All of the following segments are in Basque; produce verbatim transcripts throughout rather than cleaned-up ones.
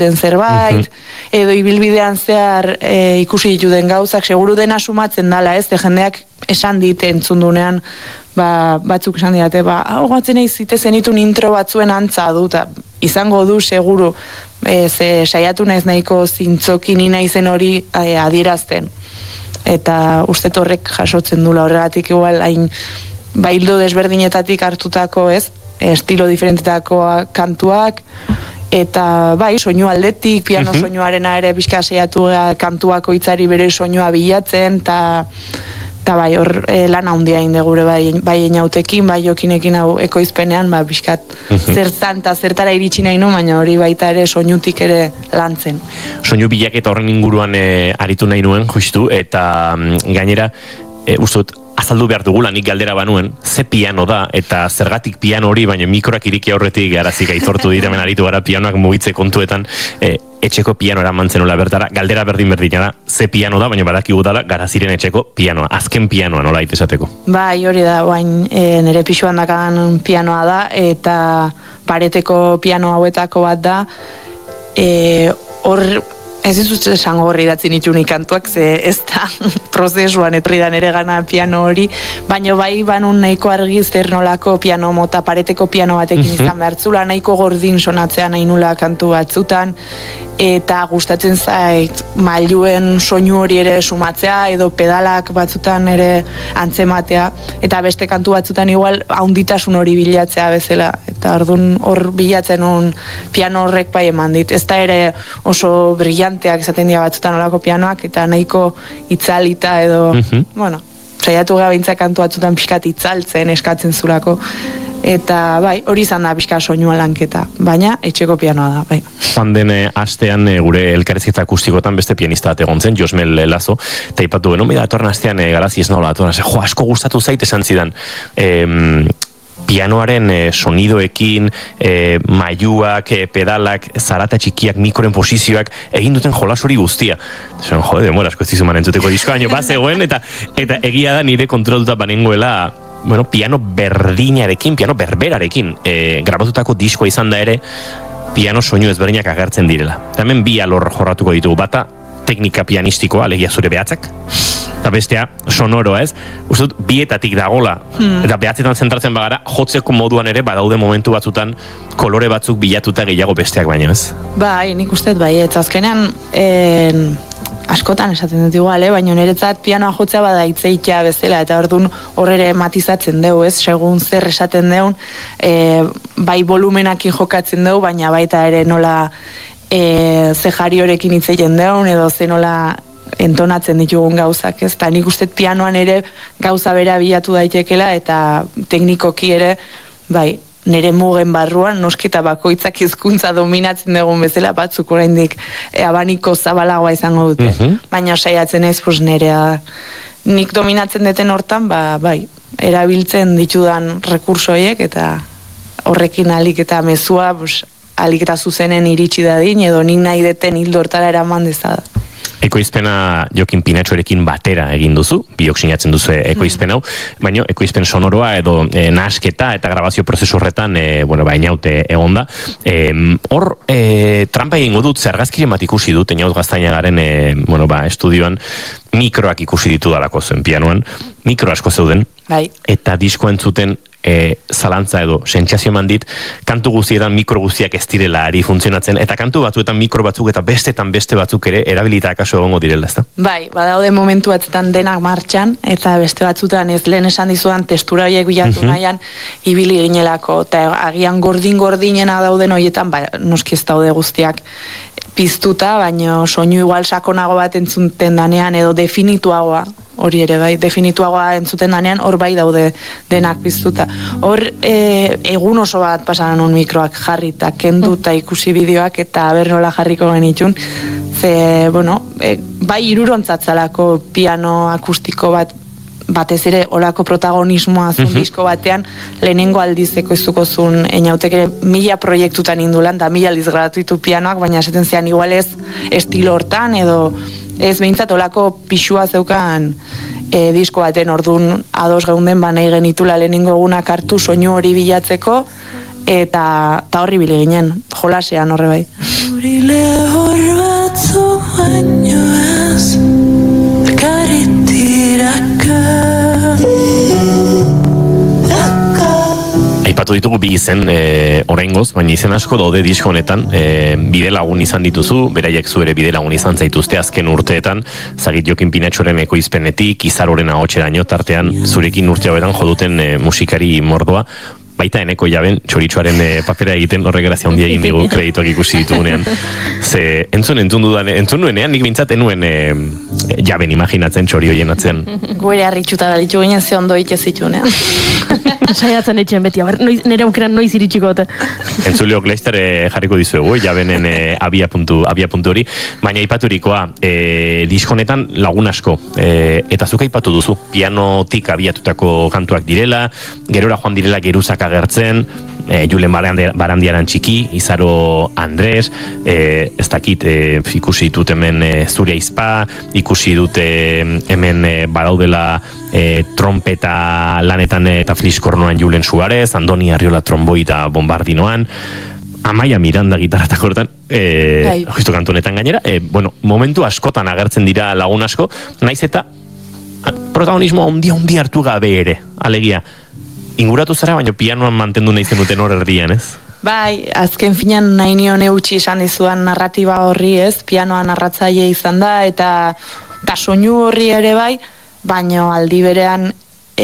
den zerbait, edo ibilbidean zehar e, ikusi ditu den gauzak, seguru dena sumatzen dala, ez, de jendeak esan dit entzundunean, ba, batzuk esan diate, ba, hau gatzen nahi zite zenitun intro batzuen antza du, eta izango du seguru, e, ze saiatu naiz nahiko zintzoki ni naizen hori e, adierazten. Eta uste horrek jasotzen dula horregatik igual hain baildo desberdinetatik hartutako, ez, estilo diferentetako kantuak, eta bai, soinu aldetik, piano uh-huh. soinuarena ere bizka saiatu kantuako hitzari bere soinua bilatzen, eta eta bai, hor e, lan handia inde gure bai, bai inautekin, bai jokinekin hau ekoizpenean, ba, bizkat uh-huh. zertan eta zertara iritsi nahi nu, baina hori baita ere soinutik ere lantzen. Soinu bilaketa horren inguruan e, aritu nahi nuen, justu, eta mm, gainera, e, ustut, azaldu behar dugula, nik galdera banuen, ze piano da, eta zergatik piano hori, baina mikroak iriki aurretik garazik aitortu dira, hemen aritu gara pianoak mugitze kontuetan, e, etxeko pianora mantzenula bertara, galdera berdin berdina da, ze piano da, baina badakigu dala garaziren etxeko pianoa, azken pianoa nola itesateko. Bai, hori da, bain e, nire pixuan dakan pianoa da, eta pareteko piano hauetako bat da, e, hor, ez dizut esango horri datzin itxunik kantuak, ze ez da prozesuan etorri da nere gana piano hori, baina bai banun nahiko argi zer nolako piano mota, pareteko piano batekin izan behartzula, nahiko gordin sonatzea nahi nula kantu batzutan, eta gustatzen zait mailuen soinu hori ere sumatzea, edo pedalak batzutan ere antzematea, eta beste kantu batzutan igual haunditasun hori bilatzea bezala, eta orduan hor bilatzen un piano horrek bai eman dit, ez da ere oso brillanteak esaten dira batzutan olako pianoak, eta nahiko itzalita edo, uh-huh. bueno, saiatu gara bintzak kantu batzutan pixkat itzaltzen eskatzen zulako, eta bai, hori izan da pixka soinua lanketa, baina etxeko pianoa da, bai. Joan den astean e, gure elkarrizketa akustikotan beste pianista bat egon zen, Josmel Lazo, eta ipatu beno, mira, atorren astean e, garazi ez nola, atorren, jo, asko gustatu zait esan zidan, e, pianoaren e, sonidoekin, e, mailuak, e, pedalak, zarata txikiak, mikroren posizioak, egin duten jolas hori guztia. Zeren, jode, demora asko ez dizuman entzuteko diskoa, baina bazegoen, eta, eta egia da nire kontroluta banengoela, bueno, piano berdinarekin, piano berberarekin, e, grabatutako diskoa izan da ere, piano soinu ezberdinak agertzen direla. Eta hemen bi alor jorratuko ditugu, bata teknika pianistikoa, alegia zure behatzak, eta bestea sonoroa, ez? Uste dut, bietatik dagola, hmm. eta behatzetan zentratzen bagara, jotzeko moduan ere, badaude momentu batzutan, kolore batzuk bilatuta gehiago besteak baino, ez? Bai, nik uste bai, ez azkenean, en, askotan esaten dut igual, eh? Baina niretzat pianoa jotzea bada itzeitea bezala, eta orduan horre matizatzen dugu, ez? Segun zer esaten dugu, e, bai volumenakin jokatzen dugu, baina baita ere nola e, ze jari horekin itzeiten dugu, edo ze nola entonatzen ditugun gauzak, ez? Eta nik uste pianoan ere gauza bera bilatu daitekela, eta teknikoki ere, bai, nire mugen barruan, nosketa bakoitzak hizkuntza dominatzen dugun bezala, batzuk oraindik e, abaniko zabalagoa izango dute. Uh-huh. Baina saiatzen ez, pues, nirea nik dominatzen deten hortan, ba, bai, erabiltzen ditudan rekursoiek, eta horrekin alik eta mezua, pues, alik eta zuzenen iritsi dadin, edo nik nahi deten hildo hortara eraman dezada. Ekoizpena Jokin Pinatxorekin batera egin duzu, biok sinatzen duzu ekoizpen hau, baina ekoizpen sonoroa edo e, nahasketa eta grabazio prozesu horretan e, bueno, ba, inaute egon da. E, hor, e, trampa egingo dut, zergazkiren bat ikusi dut, inaut Gaztainagaren e, bueno, ba, estudioan, mikroak ikusi ditu dalako zen pianoan, mikro asko zeuden, bai. Eta disko entzuten e, zalantza edo sentsazio eman dit, kantu guztietan mikro guztiak ez direla ari funtzionatzen, eta kantu batzuetan mikro batzuk eta bestetan beste batzuk ere erabilita akaso egongo direla, ezta? Bai, badaude momentu batzutan denak martxan, eta beste batzutan ez lehen esan dizudan testura horiek bilatu uh-huh. nahian, ibili ginelako, eta agian gordin-gordinena dauden horietan, ba, noski ez daude guztiak piztuta, baina soinu igual sakonago bat entzuten danean, edo definituagoa, hori ere bai, definituagoa entzuten danean, hor bai daude denak piztuta. Hor e, egun oso bat pasaran un mikroak jarri eta kendu eta ikusi bideoak eta ber nola jarriko genitun, ze, bueno, e, bai irurontzatzalako piano akustiko bat, batez ere olako protagonismoa zun disko batean, lehenengo aldizeko izuko zun enautek ere mila proiektutan indulan, da mila aldiz gratuitu pianoak, baina esaten zean igualez estilo hortan, edo ez behintzat olako pixua zeukan e, disko baten orduan ados geunden banai genitula lehenengo egunak hartu soinu hori bilatzeko, eta, eta horri bile ginen, jolasean horre bai. Zuri lehor batzu baino ez Karitiraka Aipatu ditugu bi izen e, oraingoz, baina izen asko daude disko honetan, e, bide lagun izan dituzu, beraiek zu ere bide lagun izan zaituzte azken urteetan, Zagit Jokin Pinatxoren ekoizpenetik, Izaroren ahotseraino tartean, zurekin urte hauetan joduten e, musikari mordoa, baita eneko jaben txoritxoaren e, papera egiten horrek grazia handia egin digu kredituak ikusi ditugunean. Ze entzun entzun dudan, entzun nuenean, nik bintzat enuen e, jaben imaginatzen txori hoien atzean. Guere harritxuta galitu ginen ze ondo itxezitunean. Saiatzen etxen beti, aber, noiz, nire aukeran noiz iritsiko gote. Entzuleok laizter jarriko dizuegu, jabenen e, abia, puntu, abia puntu hori, baina ipaturikoa, e, diskonetan lagun asko, e, eta zuk aipatu duzu, pianotik abiatutako kantuak direla, gerora joan direla geruzak agertzen, e, Julen Barandiaran txiki, Izaro Andres, e, ez dakit, e, ikusi dut hemen e, Zure Aizpa, ikusi dut e, hemen e, badaudela e, trompeta lanetan eta fliskornoan Julen Suarez, Andoni Arriola tromboi eta bombardinoan, Amaia Miranda gitarratako hortan, e, justu kantonetan gainera, e, bueno, momentu askotan agertzen dira lagun asko, naiz eta protagonismo ondia ondia hartu gabe ere, alegia, inguratu zara, baina pianoan mantendu nahi zenuten hor erdian, ez? Bai, azken finan nahi nion eutxi esan dizuan narratiba horri, ez? Pianoa narratzaile izan da, eta da soinu horri ere bai, baina aldi berean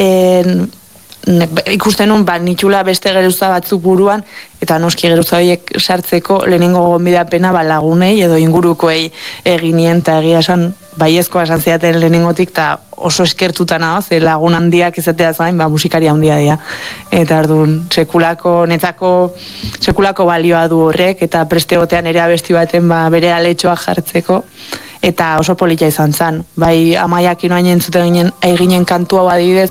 en, ne, ikusten nun, ba, nitxula beste geruza batzuk buruan, eta noski geruza horiek sartzeko lehenengo gonbidapena ba, lagunei edo ingurukoei eginien, eta egia esan baiezkoa esan zidaten lehenengotik, eta oso eskertuta nago, ze lagun handiak izatea zain, ba, musikari handia dira. Eta ardun, sekulako, netzako, sekulako balioa du horrek, eta preste gotean ere abesti baten ba, bere aletxoa jartzeko, eta oso polita izan zen. Bai, Amaiak inoain entzuten ginen, eginen kantua badibidez,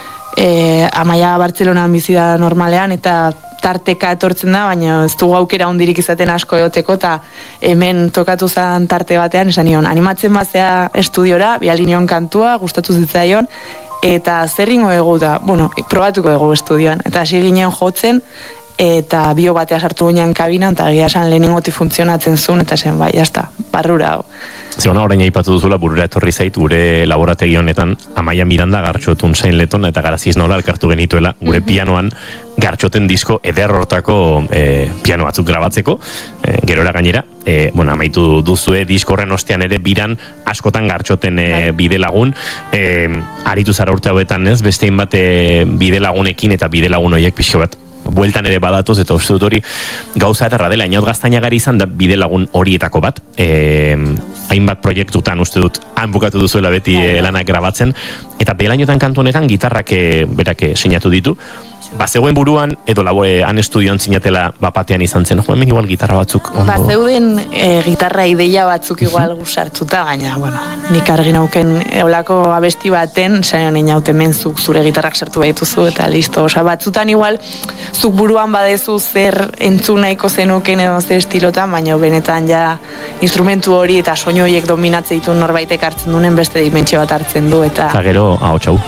e, Amaia Bartzelonan bizi da normalean, eta tarteka etortzen da, baina ez dugu aukera hondirik izaten asko egoteko, eta hemen tokatu zen tarte batean, esan nion, animatzen bazea estudiora, bialinion kantua, gustatu zitzaion, eta zer ringo egu da, bueno, probatuko egu estudioan, eta hasi ginen jotzen, eta bio batea sartu ginen kabinan, eta egia esan lehenengotik funtzionatzen zuen, eta zen, bai, jazta, barrura hau. Zerona orain aipatu duzula burura etorri zait gure laborategi honetan Amaia Miranda gartxotun zain leton eta Garaziz Nola elkartu genituela gure pianoan gartxoten disko eder hortako e, piano batzuk grabatzeko, e, gerora gainera, e, bueno, amaitu duzue diskorren ostean ere biran askotan gartxoten e, bide lagun, e, aritu zara urte hauetan ez, bestein bat e, bide lagunekin eta bide lagun horiek pixko bat bueltan ere badatoz, eta uste dut hori gauza etarra dela, Inaut Gaztainagari izan da bide lagun horietako bat, e, hainbat proiektutan uste dut han bukatu duzuela beti e, lanak grabatzen, eta belainotan kantu honetan gitarrak e, berak sinatu ditu, bazegoen buruan, edo labore han estudioan zinatela bapatean izan zen, jo, hemen igual gitarra batzuk ondo. Bazeuden e, gitarra ideia batzuk igual gusartzuta, gaina, bueno, nik argi nauken eolako abesti baten, zaino nina hemen zuk zure gitarrak sartu behituzu, eta listo, osa, batzutan igual, zuk buruan badezu zer entzun nahiko zenuken edo zer estilotan, baina benetan ja instrumentu hori eta soinu horiek dominatze ditu norbaitek hartzen dunen beste dimentsio bat hartzen du, eta... Eta gero, hau txau.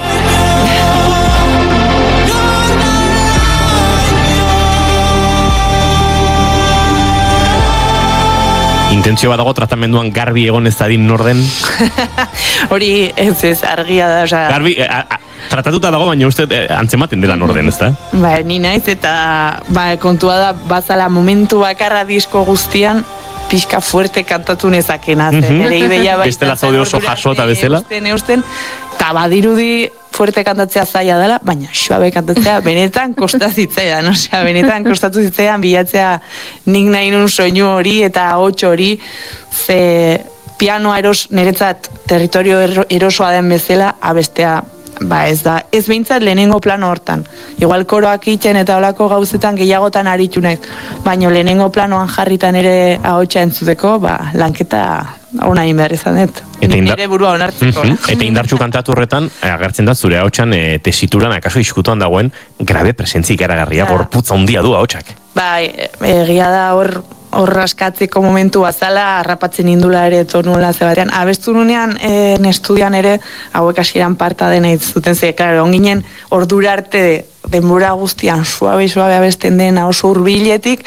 Intentzio bat dago tratamenduan garbi egon ez dadin norden? Hori ez ez argia da, oza... Garbi, a, a, tratatuta dago, baina uste eh, antzematen dela norden, ez da? Ba, ni naiz eta ba, kontua da bazala momentu bakarra disko guztian pixka fuerte kantatu nezakena. Mm-hmm. Ere ideia baita... Bestela zaude oso jaso eta bezala? Eusten, eusten, eta badirudi fuerte kantatzea zaila dela, baina suabe kantatzea benetan kostazitzaidan, osea, benetan kostatu zitzaidan bilatzea nik nahi nun soinu hori eta hots hori, ze pianoa eros, niretzat territorio erosoa den bezala, abestea, ba ez da, ez behintzat lehenengo plano hortan. Igual koroak itxen eta olako gauzetan gehiagotan aritunek, baina lehenengo planoan jarritan ere ahotsa entzuteko, ba, lanketa ona egin behar izan dut. Nire burua onartzeko. Mm-hmm. Eta indartxu kantatu horretan, agertzen da zure ahotsan e, tesituran, akaso iskutuan dagoen, grabe presentzi ikaragarria, gorputza handia du ahotsak. Bai, egia da hor hor raskatzeko momentu bazala, harrapatzen indula ere tonuela zebatean. Abestu nunean, e, nestudian ere, hauek hasieran parta dena itzuten ze, klaro, onginen ordura arte denbora guztian suabe, suabe abesten dena oso hurbiletik,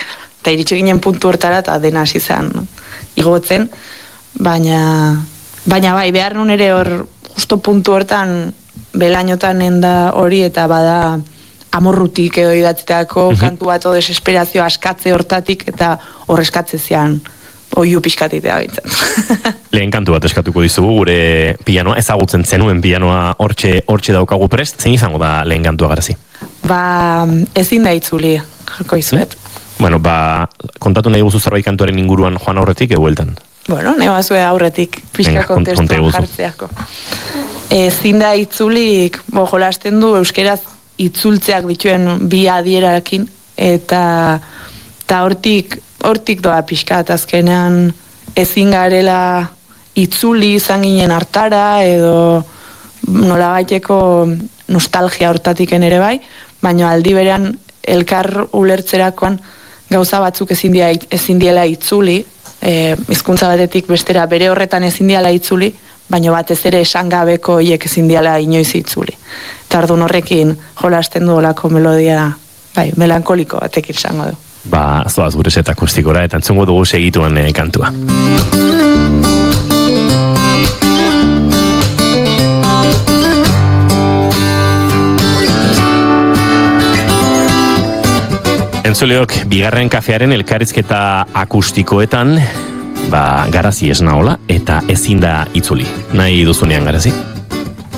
eta iritsi ginen puntu hortara, eta dena hasi zen igotzen, baina, baina bai, behar nun ere hor, justo puntu hortan, belainotan enda hori, eta bada amorrutik edo idatziteako mm-hmm. kantu bat o desesperazio askatze hortatik, eta hor eskatze zian, oiu pixkatitea bintzen. Lehen kantu bat eskatuko dizugu, gure pianoa, ezagutzen zenuen pianoa hortxe, hortxe daukagu prest, zein izango da lehen kantua garazi? Ba, ezin da itzuli, joko izuet. Bueno, ba, kontatu nahi guzu zerbait kantuaren inguruan joan aurretik, egueltan. Bueno, nahi bazue aurretik, pixka kontestuan jartzeako. Ezin da itzulik, bo, jolasten du, euskeraz itzultzeak dituen bi adierarekin, eta, eta hortik, hortik doa pixka, eta azkenean ezin garela itzuli izan ginen hartara, edo nolabaiteko nostalgia hortatiken ere bai, baina aldi berean elkar ulertzerakoan gauza batzuk ezin, dia, ezin diela itzuli, e, hizkuntza batetik bestera bere horretan ezin diela itzuli, baina batez ere esan gabeko hiek ezin diela inoiz itzuli. Eta orduan horrekin jolasten du olako melodia, bai, melankoliko batekin izango du. Ba, zoaz gure set akustikora, eta entzungo dugu segituan eh, kantua. Entzuleok, bigarren kafearen elkarrizketa akustikoetan, ba, garazi esnaola, eta ezin da itzuli. Nahi duzunean garazi?